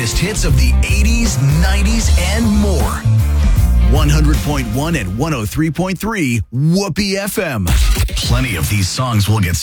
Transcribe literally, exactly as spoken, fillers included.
greatest hits of the eighties, nineties, and more. one hundred point one and one oh three point three Whoopee F M. Plenty of these songs will get